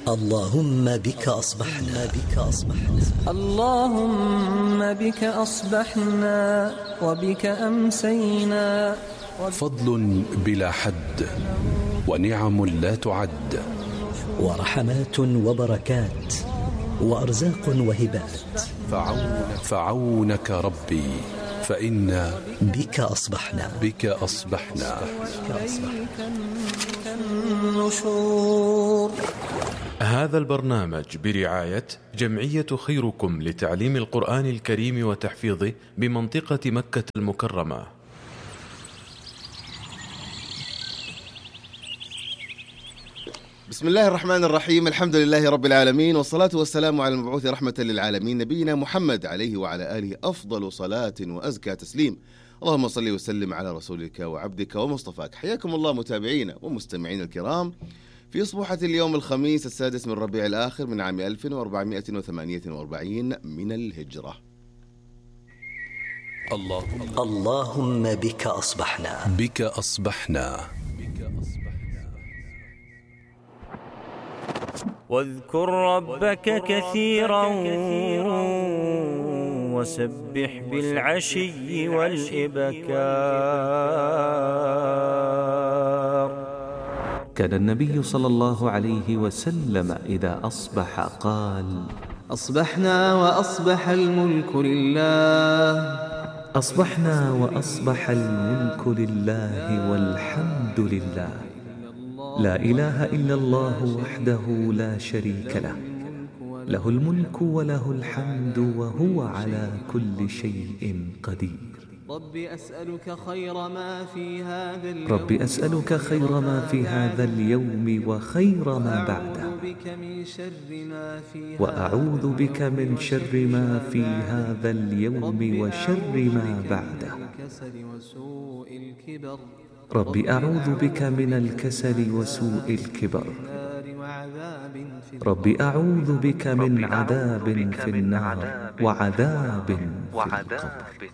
اللهم بك أصبحنا اللهم بك أصبحنا وبك أمسينا. فضل بلا حد ونعم لا تعد ورحمات وبركات وأرزاق وهبات. فعونك ربي فإنا بك أصبحنا. النشور. هذا البرنامج برعاية جمعية خيركم لتعليم القرآن الكريم وتحفيظه بمنطقة مكة المكرمة. بسم الله الرحمن الرحيم. الحمد لله رب العالمين، والصلاة والسلام على المبعوث رحمة للعالمين نبينا محمد عليه وعلى آله أفضل صلاة وأزكى تسليم. اللهم صل وسلم على رسولك وعبدك ومصطفاك. حياكم الله متابعينا ومستمعين الكرام في أصبحة اليوم الخميس 6 من ربيع الآخر من عام 1448 من الهجرة. اللهم بك أصبحنا. واذكر ربك كثيرا وسبح بالعشي والإبكار. كان النبي صلى الله عليه وسلم إذا أصبح قال: أصبحنا وأصبح الملك لله. أصبحنا وأصبح الملك لله والحمد لله، لا إله إلا الله وحده لا شريك له، له الملك وله الحمد وهو على كل شيء قدير. رب أسألك خير ما في هذا اليوم وخير ما بعده، وأعوذ بك من شر ما في هذا اليوم وشر ما بعده. رب أعوذ بك من الكسل وسوء الكبر. رب أعوذ بك من عذاب في النار وعذاب في القبر.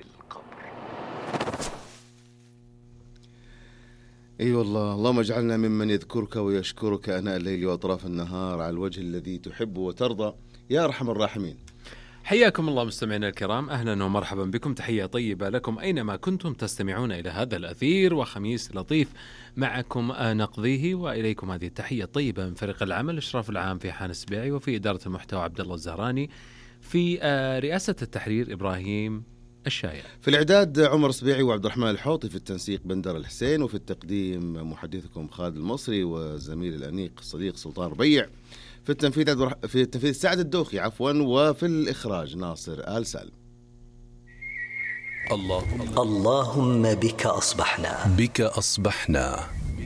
أي والله، اللهم اجعلنا ممن يذكرك ويشكرك آناء الليل وأطراف النهار على الوجه الذي تحب وترضى يا أرحم الراحمين. حياكم الله مستمعينا الكرام، أهلا ومرحبا بكم، تحية طيبة لكم أينما كنتم تستمعون إلى هذا الأثير، وخميس لطيف معكم نقضيه، وإليكم هذه التحية الطيبة من فريق العمل الإشراف العام في حان السبيعي، وفي إدارة المحتوى عبد الله الزهراني، في رئاسة التحرير إبراهيم الشايع، في الإعداد عمر السبيعي وعبد الرحمن الحوطي، في التنسيق بندر الحسين، وفي التقديم محدثكم خالد المصري وزميل الأنيق الصديق سلطان ربيع، في التنفيذ سعد الدوخي وفي الإخراج ناصر آل سالم. اللهم بك أصبحنا.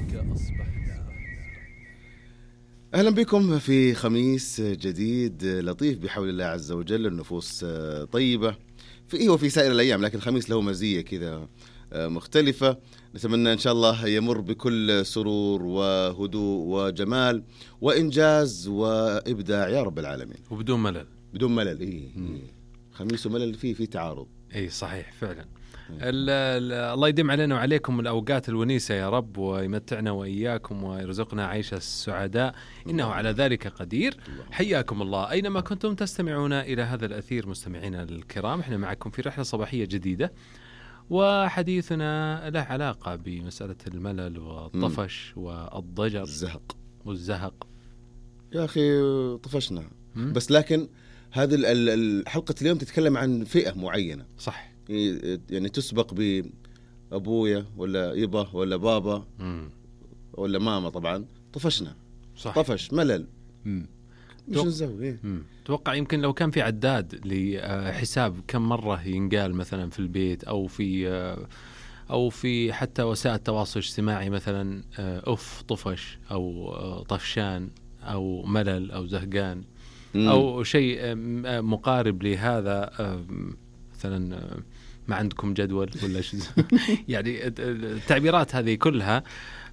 أهلا بكم في خميس جديد لطيف بحول الله عز وجل. النفوس طيبة في سائر الأيام، لكن الخميس له مزية كذا مختلفة. نتمنى إن شاء الله يمر بكل سرور وهدوء وجمال وإنجاز وإبداع يا رب العالمين، وبدون ملل. إيه. خميس وملل فيه تعارض. أي صحيح فعلا. الله يديم علينا وعليكم الأوقات الونيسة يا رب، ويمتعنا وإياكم ويرزقنا عيش السعداء، إنه على ذلك قدير. حياكم الله أينما كنتم تستمعون إلى هذا الأثير مستمعينا الكرام. احنا معكم في رحلة صباحية جديدة، وحديثنا له علاقة بمسألة الملل والطفش والضجر والزهق. يا أخي طفشنا بس، لكن هذه الحلقة اليوم تتكلم عن فئة معينة، صح؟ يعني تسبق بأبويا ولا يبا ولا بابا ولا ماما. طبعا طفشنا، صح. طفش ملل مش نسوي. توقع يمكن لو كان في عداد لحساب كم مرة ينقال مثلا في البيت أو في حتى وسائل التواصل الاجتماعي، مثلا طفش أو طفشان أو ملل أو زهقان أو شيء مقارب لهذا، مثلا ما عندكم جدول ولا شيء يعني التعبيرات هذه كلها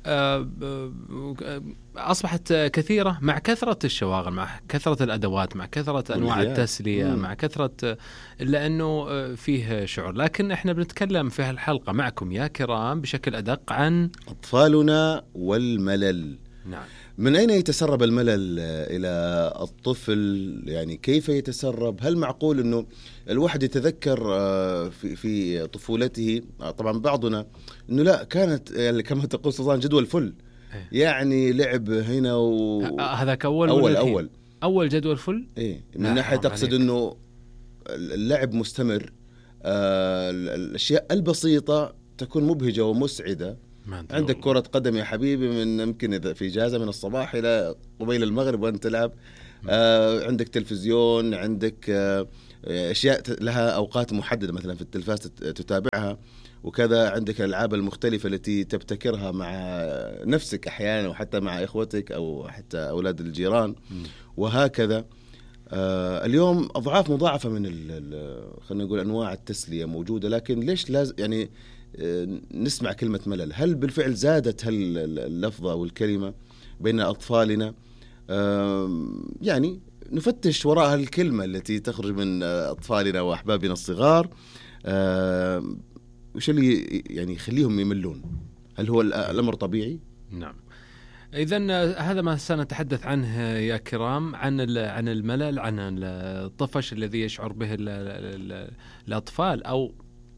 أصبحت كثيرة مع كثرة الشواغل، مع كثرة الأدوات، مع كثرة أنواع التسلية، مع كثرة، لأنه فيه شعور. لكن إحنا بنتكلم في هالحلقة معكم يا كرام بشكل أدق عن أطفالنا والملل. نعم. من أين يتسرب الملل إلى الطفل؟ يعني كيف يتسرب؟ هل معقول أنه الواحد يتذكر في طفولته، طبعا بعضنا أنه لا كانت يعني كما تقول سلطان جدول فل، يعني لعب هنا هذاك أول جدول فل. إيه من ناحية تقصد أنه اللعب مستمر، الأشياء البسيطة تكون مبهجة ومسعدة. عندك كرة قدم يا حبيبي من يمكن إذا في إجازة من الصباح إلى قبيل المغرب وأنت تلعب. عندك تلفزيون، عندك أشياء لها أوقات محددة مثلا في التلفاز تتابعها وكذا. عندك الألعاب المختلفة التي تبتكرها مع نفسك أحيانا وحتى مع إخوتك أو حتى أولاد الجيران وهكذا. اليوم أضعاف مضاعفة من خلينا نقول أنواع التسلية موجودة، لكن ليش لازم يعني نسمع كلمة ملل؟ هل بالفعل زادت اللفظة والكلمة بين أطفالنا؟ يعني نفتش وراء الكلمة التي تخرج من أطفالنا وأحبابنا الصغار. وش اللي يعني يخليهم يملون؟ هل هو الأمر طبيعي؟ نعم. إذن هذا ما سنتحدث عنه يا كرام، عن الملل، عن الطفش الذي يشعر به الأطفال أو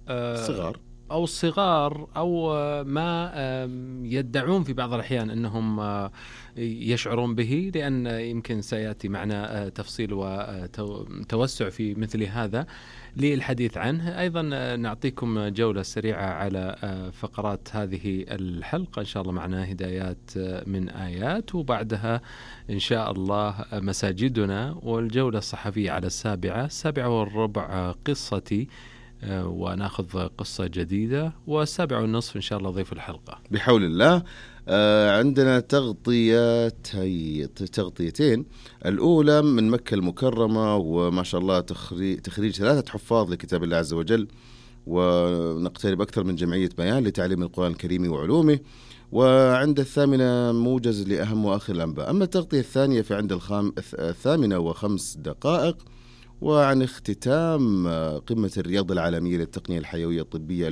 الصغار أو ما يدعون في بعض الأحيان أنهم يشعرون به، لأن يمكن سيأتي معنا تفصيل وتوسع في مثل هذا للحديث عنه. أيضا نعطيكم جولة سريعة على فقرات هذه الحلقة إن شاء الله، معنا هدايات من آيات، وبعدها إن شاء الله مساجدنا، والجولة الصحفية على 7:15 قصتي، وناخذ قصة جديدة، و7:30 إن شاء الله ضيف الحلقة بحول الله. عندنا تغطيتين. الأولى من مكة المكرمة، وما شاء الله تخريج 3 حفاظ لكتاب الله عز وجل، ونقترب أكثر من جمعية بيان لتعليم القرآن الكريم وعلومه. وعند 8 موجز لأهم وآخر الأنباء. أما التغطية الثانية فعند 8:05 وعن اختتام قمة الرياضة العالمية للتقنية الحيوية الطبية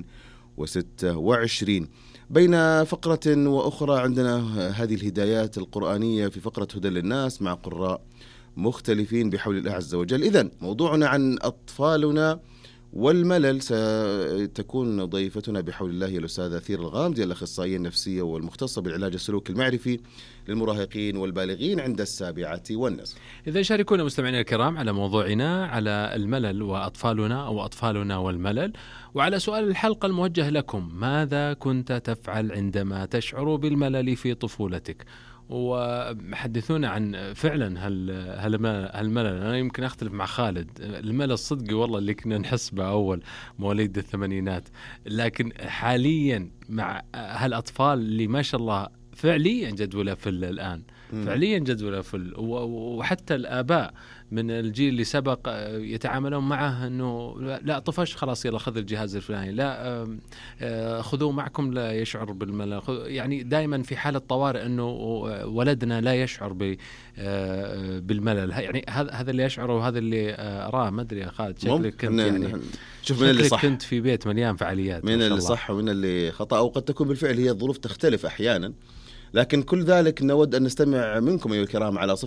2026. بين فقرة وأخرى عندنا هذه الهدايات القرآنية في فقرة هدى للناس مع قراء مختلفين بحول الله عز وجل. إذن موضوعنا عن أطفالنا والملل. ستكون ضيفتنا بحول الله الأستاذة أثير الغامدي، الأخصائية النفسية والمختصة بالعلاج السلوكي المعرفي للمراهقين والبالغين عند 7:05. إذا شاركونا مستمعينا الكرام على موضوعنا على الملل وأطفالنا أو أطفالنا والملل، وعلى سؤال الحلقة الموجه لكم: ماذا كنت تفعل عندما تشعر بالملل في طفولتك؟ وحدثونا عن فعلا هالملل. أنا يمكن أختلف مع خالد، الملل الصدقي والله اللي كنا نحس به أول مواليد الثمانينات، لكن حاليا مع هالأطفال اللي ما شاء الله فعليا جدولة فل الآن، فعليا جدولة فل، وحتى الآباء من الجيل اللي سبق يتعاملون معه أنه لا طفش خلاص يلا خذ الجهاز الفلاني، لا خذوه معكم لا يشعر بالملل. يعني دائما في حالة طوارئ أنه ولدنا لا يشعر بالملل. يعني هذا اللي يشعره وهذا اللي أراه. ما أدري يا خالد، شكلك كنت يعني شوف من اللي صح، كنت في بيت مليان فعاليات، من اللي صح ومن اللي خطأ، أو قد تكون بالفعل هي الظروف تختلف أحيانا. لكن كل ذلك نود أن نستمع منكم أيها الكرام على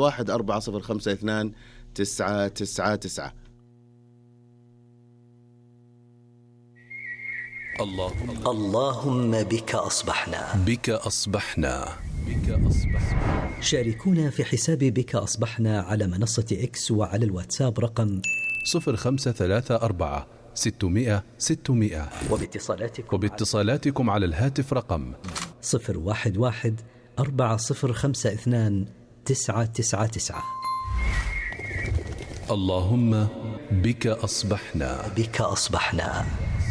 011-405-2999. اللهم بك أصبحنا. بك أصبحنا. شاركونا في حساب بك أصبحنا على منصة إكس وعلى الواتساب رقم 0534-600-600. وباتصالاتكم على الهاتف رقم 011-4052-999. اللهم بك أصبحنا. بك أصبحنا.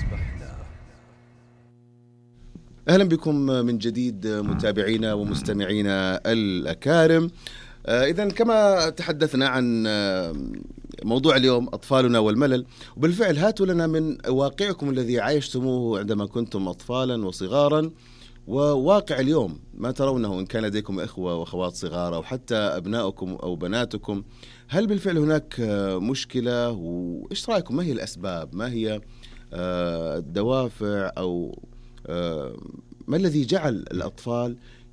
أهلا بكم من جديد متابعينا ومستمعينا الأكارم. إذن كما تحدثنا عن موضوع اليوم أطفالنا والملل، وبالفعل هاتوا لنا من واقعكم الذي عايشتموه عندما كنتم أطفالا وصغارا، وواقع اليوم ما ترونه إن كان لديكم إخوة وأخوات صغار أو حتى أبنائكم أو بناتكم. هل بالفعل هناك مشكلة؟ وإيش رأيكم؟ ما هي الأسباب؟ ما هي الدوافع؟ أو ما الذي جعل الأطفال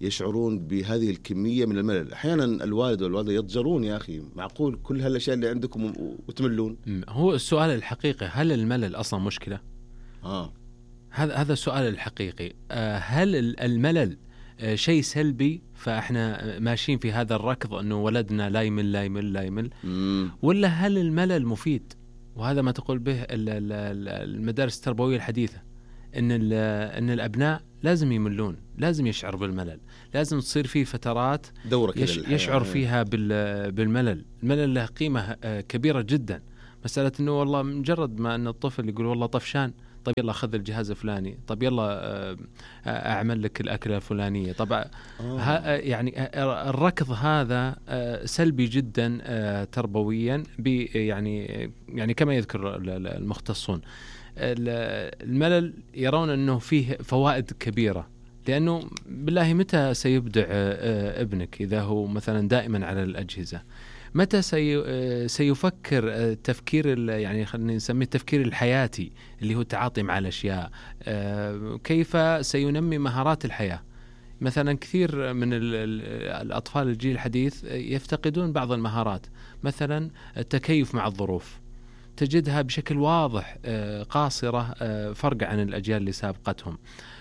يشعرون بهذه الكمية من الملل. أحيانا الوالد والوالدة يضجرون، يا أخي معقول كل هالأشياء اللي عندكم وتملون؟ هو السؤال الحقيقي، هل الملل أصلا مشكلة؟ هذا السؤال الحقيقي. هل الملل شيء سلبي فإحنا ماشيين في هذا الركض أنه ولدنا لا يمل لا يمل لا يمل، ولا هل الملل مفيد؟ وهذا ما تقول به المدارس التربوية الحديثة، إن الأبناء لازم يملون، لازم يشعر بالملل، لازم تصير فيه فترات يشعر فيها بالملل. الملل له قيمة كبيرة جدا. مسألة إنه والله مجرد ما أن الطفل يقول والله طفشان، طيب يلا خذ الجهاز الفلاني، طيب يلا أعمل لك الأكلة الفلانية. طبعا يعني الركض هذا سلبي جدا تربويا، يعني كما يذكر المختصون. الملل يرون أنه فيه فوائد كبيرة، لأنه بالله متى سيبدع ابنك إذا هو مثلا دائما على الأجهزة؟ متى سيفكر تفكير يعني خلينا نسميه التفكير الحياتي اللي هو التعاطي مع الأشياء؟ كيف سينمي مهارات الحياة؟ مثلا كثير من الأطفال الجيل الحديث يفتقدون بعض المهارات، مثلا التكيف مع الظروف، تجدها بشكل واضح قاصرة فرق عن الأجيال اللي سابقتهم.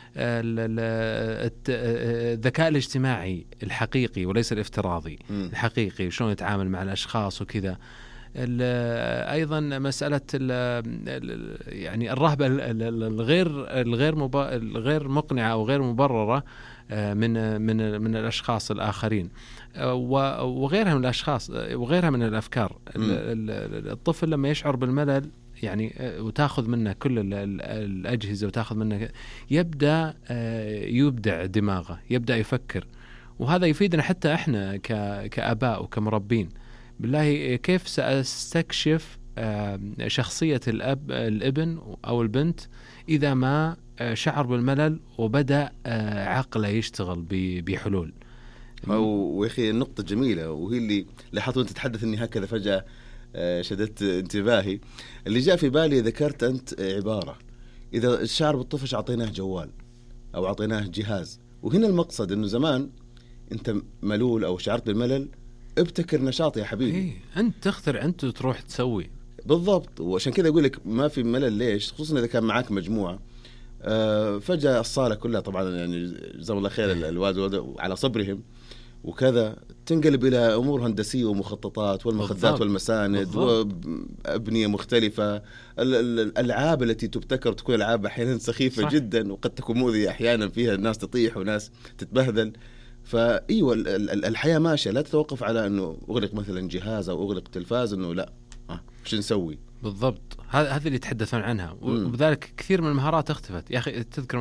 الذكاء الاجتماعي الحقيقي وليس الافتراضي، الحقيقي، شلون يتعامل مع الأشخاص وكذا. أيضا مسألة يعني الرهبة الغير مقنعة أو غير مبررة من الأشخاص الآخرين وغيرها من الأشخاص وغيرها من الأفكار. الطفل لما يشعر بالملل يعني وتاخذ منه كل الأجهزة وتاخذ منه، يبدأ يبدع دماغه، يبدأ يفكر، وهذا يفيدنا حتى إحنا كآباء وكمربين. بالله كيف سأستكشف شخصية الابن أو البنت إذا ما شعر بالملل وبدأ عقله يشتغل بحلول؟ ويخي النقطة جميلة، وهي اللي لاحظت وانت تتحدث اني هكذا فجأة شدت انتباهي. اللي جاء في بالي ذكرت أنت عبارة، إذا الشعر بالطفش أعطيناه جوال أو أعطيناه جهاز. وهنا المقصد أنه زمان أنت ملول أو شعرت بالملل، ابتكر نشاط يا حبيبي. أنت تخترع، أنت تروح تسوي بالضبط. وعشان كده أقول لك ما في ملل. ليش؟ خصوصا إذا كان معاك مجموعة. فجأة الصالة كلها طبعا يعني جزاهم الله خير الوالد على صبرهم وكذا، تنقلب إلى أمور هندسية ومخططات والمخدات والمساند وأبنية مختلفة. الألعاب التي تبتكر تكون ألعاب أحيانا سخيفة جدا، وقد تكون مؤذية أحيانا، فيها الناس تطيح وناس تتبهذل. فأيوة الحياة ماشية، لا تتوقف على أنه أغلق مثلا جهاز أو أغلق تلفاز، أنه لا وش نسوي بالضبط. هذا اللي يتحدثون عنها، وبذلك كثير من المهارات اختفت. يا أخي تذكر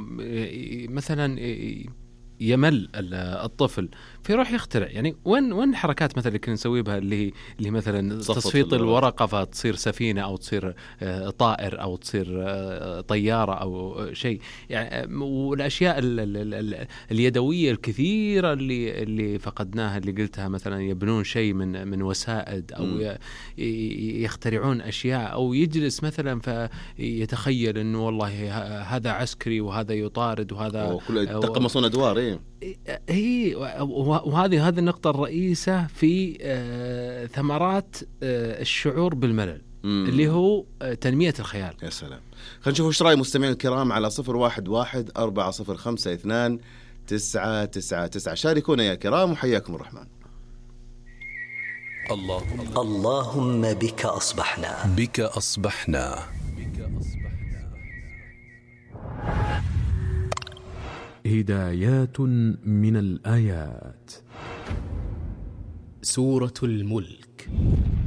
مثلا يمل الطفل فيروح يخترع، يعني وين حركات مثلا اللي كنا نسوي بها اللي مثلا تصفيط الورقة فتصير سفينة أو تصير طائر أو تصير طيارة أو شيء يعني. والأشياء اليدوية الكثيرة اللي فقدناها، اللي قلتها مثلا يبنون شيء من وسائد أو يخترعون أشياء، أو يجلس مثلا فيتخيل إنه والله هذا عسكري وهذا يطارد وهذا تقمصون أدوار. هي وهذه النقطة الرئيسة في ثمرات الشعور بالملل اللي هو تنمية الخيال. يا سلام. خلينا نشوف ايش رأي مستمعين الكرام على 011-405-299. شاركونا يا كرام وحياكم الرحمن. اللهم بك أصبحنا، بك أصبحنا. هدايات من الآيات. سورة الملك